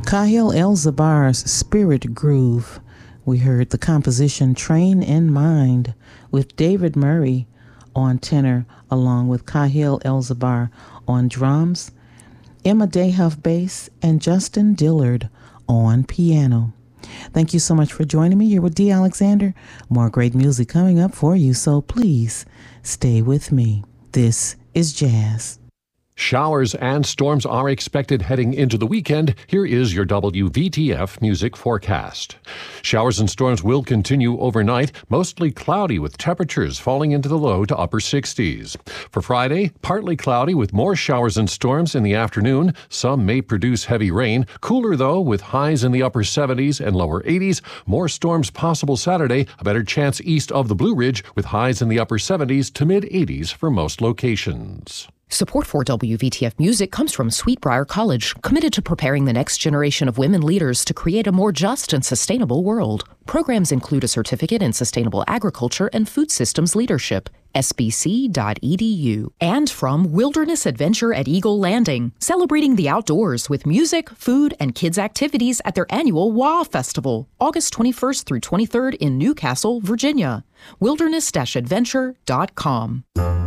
Kahil Elzabar's Spirit Groove. We heard the composition Train in Mind with David Murray on tenor, along with Kahil Elzabar on drums, Emma Dayhuff bass, and Justin Dillard on piano. Thank you so much for joining me here with Dee Alexander. More great music coming up for you, so please stay with me. This is Jazz. Showers and storms are expected heading into the weekend. Here is your WVTF music forecast. Showers and storms will continue overnight, mostly cloudy with temperatures falling into the low to upper 60s. For Friday, partly cloudy with more showers and storms in the afternoon. Some may produce heavy rain. Cooler, though, with highs in the upper 70s and lower 80s. More storms possible Saturday, a better chance east of the Blue Ridge, with highs in the upper 70s to mid-80s for most locations. Support for WVTF Music comes from Sweetbriar College, committed to preparing the next generation of women leaders to create a more just and sustainable world. Programs include a certificate in sustainable agriculture and food systems leadership, sbc.edu. And from Wilderness Adventure at Eagle Landing, celebrating the outdoors with music, food, and kids' activities at their annual WA Festival, August 21st through 23rd in Newcastle, Virginia. wilderness-adventure.com.